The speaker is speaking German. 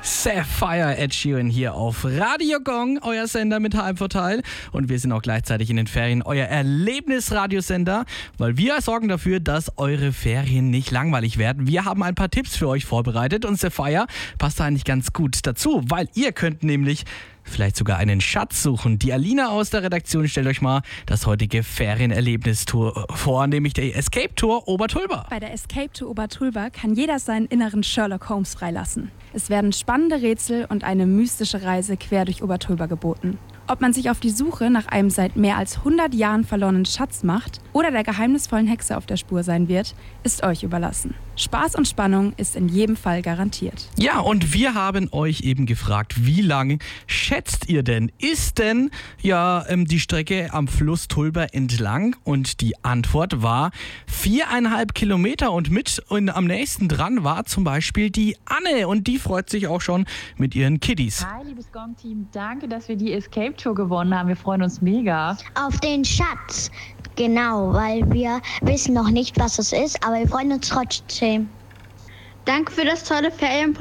Sapphire Ed Sheeran hier auf Radio Gong, euer Sender mit Heimvorteil. Und wir sind auch gleichzeitig in den Ferien euer Erlebnisradiosender, weil wir sorgen dafür, dass eure Ferien nicht langweilig werden. Wir haben ein paar Tipps für euch vorbereitet und Sapphire passt da eigentlich ganz gut dazu, weil ihr könnt nämlich vielleicht sogar einen Schatz suchen. Die Alina aus der Redaktion stellt euch mal das heutige Ferienerlebnistour vor, nämlich die Escape Tour Obertulba. Bei der Escape Tour Obertulba kann jeder seinen inneren Sherlock Holmes freilassen. Es werden spannende Rätsel und eine mystische Reise quer durch Obertulba geboten. Ob man sich auf die Suche nach einem seit mehr als 100 Jahren verlorenen Schatz macht oder der geheimnisvollen Hexe auf der Spur sein wird, ist euch überlassen. Spaß und Spannung ist in jedem Fall garantiert. Ja, und wir haben euch eben gefragt, wie lang schätzt ihr denn? Ist denn die Strecke am Fluss Tulba entlang? Und die Antwort war 4,5 Kilometer. Und am nächsten dran war zum Beispiel die Anne. Und die freut sich auch schon mit ihren Kiddies. Hi, liebes Gong-Team. Danke, dass wir die Escape Tour gewonnen haben. Wir freuen uns mega. Auf den Schatz, genau, weil wir wissen noch nicht, was es ist, aber wir freuen uns trotzdem. Danke für das tolle Ferienprogramm.